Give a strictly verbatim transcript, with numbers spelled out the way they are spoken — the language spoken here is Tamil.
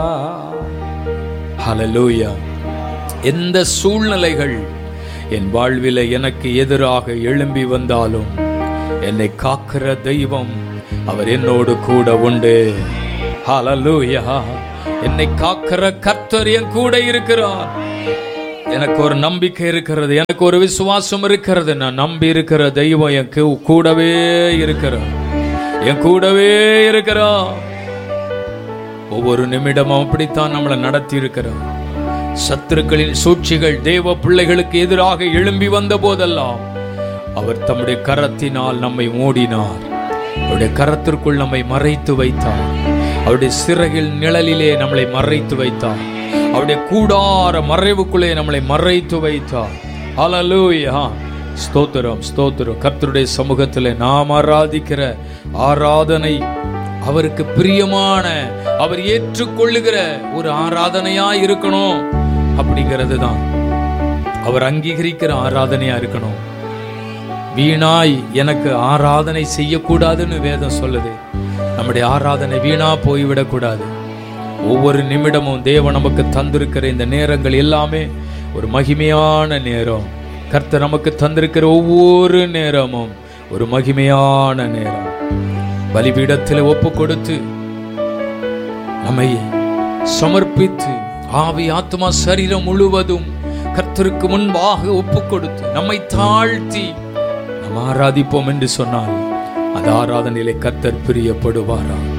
ஹல்லேலூயா. எந்த சூழ்நிலைகள் என் வாழ்வில் எனக்கு எதிராக எழும்பி வந்தாலும் என்னை காக்கிற தெய்வம் அவர் என்னோடு கூட உண்டு. ஹல்லேலூயா. என்னை காக்கிற கர்த்தர் என் கூட இருக்கிறார். எனக்கு ஒரு நம்பிக்கை இருக்கிறது, எனக்கு ஒரு விசுவாசம் இருக்கிறது. நான் நம்பி இருக்கிற தெய்வம் என் கூடவே இருக்கிறார், என் கூடவே இருக்கிறார். ஒவ்வொரு நிமிடமும் அப்படித்தான் நம்மளை நடத்தி இருக்கிறார். சத்துருக்களின் சூழ்ச்சிகள் தேவ பிள்ளைகளுக்கு எதிராக எழும்பி வந்த போதெல்லாம் அவர் தம்முடைய கரத்தினால் நம்மை மூடினார். அவருடைய கரத்திற்குள் நம்மை மறைத்து வைத்தார். அவருடைய சிறகில் நிழலிலே நம்மளை மறைத்து வைத்தார். அவருடைய கூடார மறைவுக்குள்ளே நம்மளை மறைத்து வைத்தார். ஹல்லேலூயா. ஸ்தோத்திரம், ஸ்தோத்திரம். கர்த்தருடைய சமூகத்தில் நாம் ஆராதிக்கிற ஆராதனை அவருக்கு பிரியமான, அவர் ஏற்றுக்கொள்ளுகிற ஒரு ஆராதனையா இருக்கணும். அப்படிங்கிறது தான் அவர் அங்கீகரிக்கிற ஆராதனையா இருக்கணும். வீணாய் எனக்கு ஆராதனை செய்யக்கூடாதுன்னு வேதம் சொல்லுது. நம்முடைய ஆராதனை வீணா போய்விடக்கூடாது. ஒவ்வொரு நிமிடமும் தேவன் நமக்கு தந்திருக்கிற இந்த நேரங்கள் எல்லாமே ஒரு மகிமையான நேரம். கர்த்தர் நமக்கு தந்திருக்கிற ஒவ்வொரு நேரமும் ஒரு மகிமையான நேரம். பலிபீடத்தில் ஒப்பு கொடுத்து நம்மை சமர்ப்பித்து ஆவி ஆத்மா சரீரம் முழுவதும் கர்த்தருக்கு முன்பாக ஒப்பு கொடுத்து நம்மை தாழ்த்தி நாம் ஆராதிப்போம் என்று சொன்னால் அது ஆராதனையிலே கர்த்தர் பிரியப்படுவாரா?